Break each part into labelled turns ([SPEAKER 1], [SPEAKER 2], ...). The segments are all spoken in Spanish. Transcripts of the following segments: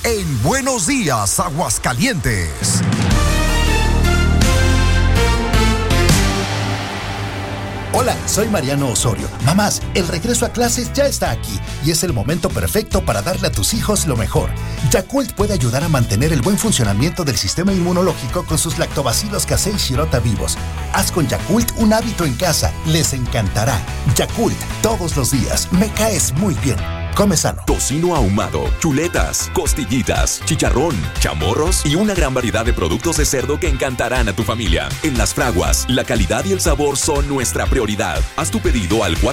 [SPEAKER 1] en Buenos Días, Aguascalientes.
[SPEAKER 2] Hola, soy Mariano Osorio. Mamás, el regreso a clases ya está aquí y es el momento perfecto para darle a tus hijos lo mejor. Yakult puede ayudar a mantener el buen funcionamiento del sistema inmunológico con sus lactobacilos casei shirota vivos. Haz con Yakult un hábito en casa. Les encantará. Yakult, todos los días. Me caes muy bien. Come sano.
[SPEAKER 3] Tocino ahumado, chuletas, costillitas, chicharrón, chamorros y una gran variedad de productos de cerdo que encantarán a tu familia. En Las Fraguas, la calidad y el sabor son nuestra prioridad. Haz tu pedido al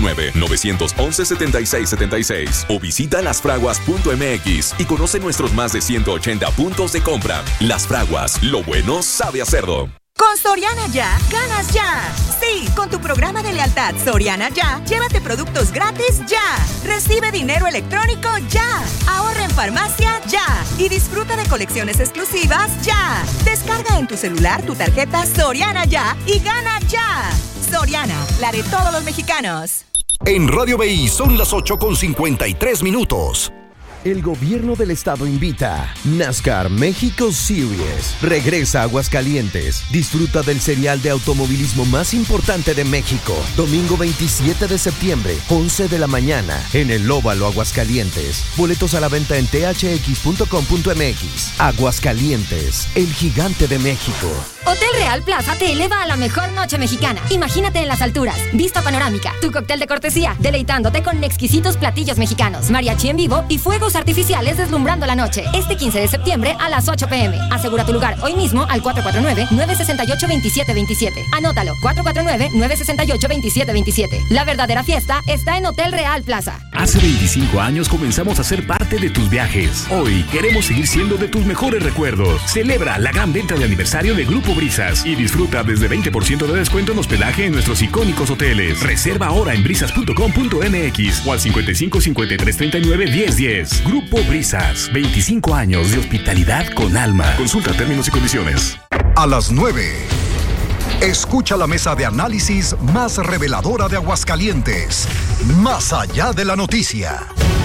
[SPEAKER 3] 449-911-7676 o visita lasfraguas.mx y conoce nuestros más de 180 puntos de compra. Las Fraguas, lo bueno sabe a cerdo.
[SPEAKER 4] Con Soriana Ya, ganas ya. Sí, con tu programa de lealtad Soriana Ya, llévate productos gratis ya. Recibe dinero electrónico ya. Ahorra en farmacia ya. Y disfruta de colecciones exclusivas ya. Descarga en tu celular tu tarjeta Soriana Ya y gana ya. Soriana, la de todos los mexicanos.
[SPEAKER 1] En Radio BI son las 8:53.
[SPEAKER 5] El gobierno del estado invita. NASCAR México Series regresa a Aguascalientes. Disfruta del serial de automovilismo más importante de México. Domingo 27 de septiembre, 11 de la mañana, en el Óvalo Aguascalientes. Boletos a la venta en thx.com.mx. Aguascalientes, el gigante de México.
[SPEAKER 6] Hotel Real Plaza te eleva a la mejor noche mexicana. Imagínate en las alturas, vista panorámica, tu cóctel de cortesía, deleitándote con exquisitos platillos mexicanos, mariachi en vivo y fuegos artificiales deslumbrando la noche. Este 15 de septiembre a las 8 p.m. Asegura tu lugar hoy mismo al 449-968-2727. Anótalo, 449-968-2727. La verdadera fiesta está en Hotel Real Plaza.
[SPEAKER 7] Hace 25 años comenzamos a ser parte de tus viajes. Hoy queremos seguir siendo de tus mejores recuerdos. Celebra la gran venta de aniversario de Grupo Brisas y disfruta desde 20% de descuento en hospedaje en nuestros icónicos hoteles. Reserva ahora en brisas.com.mx o al 55 53 39 10 10. Grupo Brisas, 25 años de hospitalidad con alma. Consulta términos y condiciones.
[SPEAKER 1] A las 9. Escucha la mesa de análisis más reveladora de Aguascalientes. Más allá de la noticia.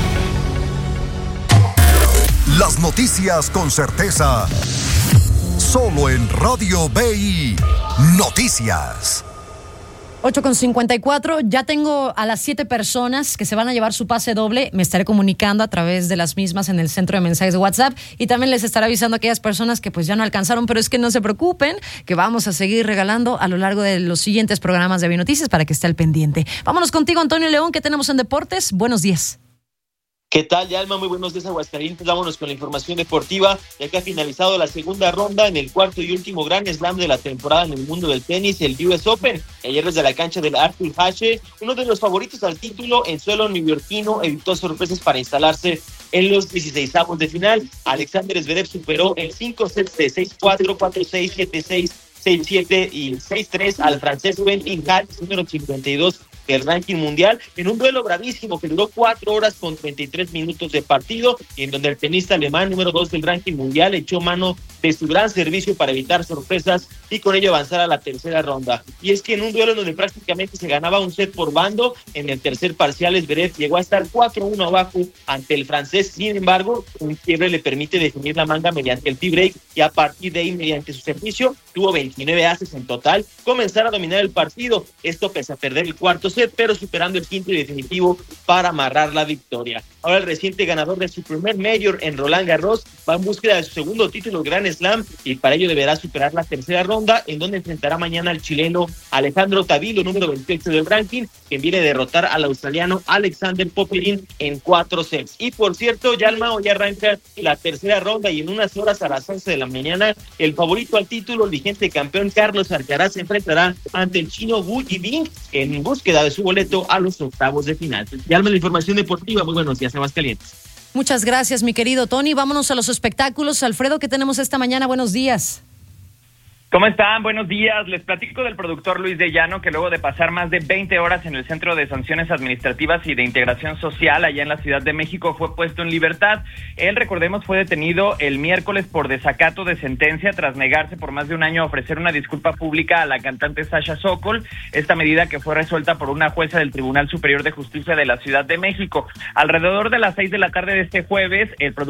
[SPEAKER 1] Las noticias con certeza. Solo en Radio BI Noticias.
[SPEAKER 8] 8:54, ya tengo a las 7 personas que se van a llevar su pase doble. Me estaré comunicando a través de las mismas en el centro de mensajes de WhatsApp y también les estaré avisando a aquellas personas que pues ya no alcanzaron, pero es que no se preocupen, que vamos a seguir regalando a lo largo de los siguientes programas de Binoticias para que esté al pendiente. Vámonos contigo, Antonio León, ¿qué tenemos en deportes? Buenos días.
[SPEAKER 9] ¿Qué tal, Yalma? Muy buenos días, Aguascalientes. Vámonos con la información deportiva, ya que ha finalizado la segunda ronda en el cuarto y último Grand Slam de la temporada en el mundo del tenis, el US Open. Ayer desde la cancha del Arthur Ashe, uno de los favoritos al título en suelo neoyorquino evitó sorpresas para instalarse en los 16avos de final. Alexander Zverev superó en 5 sets de 6-4, 4-6, 7-6, 6-7 y 6-3 al francés Quentin Halys, número 52 del ranking mundial, en un duelo bravísimo que duró 4 horas con 33 minutos de partido, y en donde el tenista alemán, número 2 del ranking mundial, echó mano de su gran servicio para evitar sorpresas y con ello avanzar a la tercera ronda. Y es que en un duelo donde prácticamente se ganaba un set por bando, en el tercer parcial Zverev llegó a estar 4-1 abajo ante el francés. Sin embargo, un quiebre le permite definir la manga mediante el tie-break, y a partir de ahí, mediante su servicio, tuvo 29 aces en total, comenzar a dominar el partido, esto pese a perder el cuarto set, pero superando el quinto y definitivo para amarrar la victoria. Ahora el reciente ganador de su primer Major en Roland Garros va en búsqueda de su segundo título Grand Slam, y para ello deberá superar la tercera ronda, en donde enfrentará mañana al chileno Alejandro Tavilo, número 28 del ranking, quien viene a derrotar al australiano Alexander Popyrin en 4 sets. Y por cierto, Yalma, hoy arranca la tercera ronda, y en unas horas, a las 11 de la mañana, el favorito al título, el vigente campeón Carlos Alcaraz, se enfrentará ante el chino Wu Yibing en búsqueda de su boleto a los octavos de final. Yalma, la información deportiva. Muy buenos días, Aguascalientes.
[SPEAKER 8] Muchas gracias, mi querido Tony. Vámonos a los espectáculos. Alfredo, ¿qué tenemos esta mañana? Buenos días.
[SPEAKER 10] ¿Cómo están? Buenos días. Les platico del productor Luis de Llano, que luego de pasar más de 20 horas en el Centro de Sanciones Administrativas y de Integración Social allá en la Ciudad de México fue puesto en libertad. Él, recordemos, fue detenido el miércoles por desacato de sentencia tras negarse por más de un año a ofrecer una disculpa pública a la cantante Sasha Sokol. Esta medida que fue resuelta por una jueza del Tribunal Superior de Justicia de la Ciudad de México. Alrededor de las 6 de la tarde de este jueves, el productor